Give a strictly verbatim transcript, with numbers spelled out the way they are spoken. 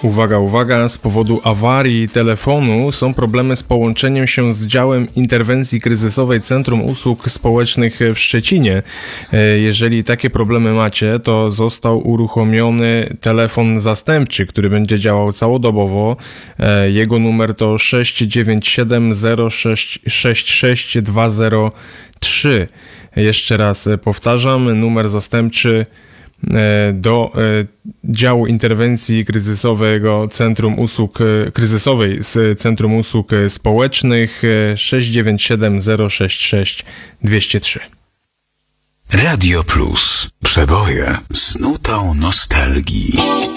Uwaga, uwaga, z powodu awarii telefonu są problemy z połączeniem się z działem interwencji kryzysowej Centrum Usług Społecznych w Szczecinie. Jeżeli takie problemy macie, to został uruchomiony telefon zastępczy, który będzie działał całodobowo. Jego numer to sześć dziewięć siedem zero sześć sześć sześć dwa zero trzy. Jeszcze raz powtarzam, numer zastępczy do działu interwencji kryzysowego Centrum Usług Kryzysowej z Centrum Usług Społecznych sześć dziewięć siedem zero sześć sześć dwa zero trzy. Radio Plus. Przeboje z nutą nostalgii.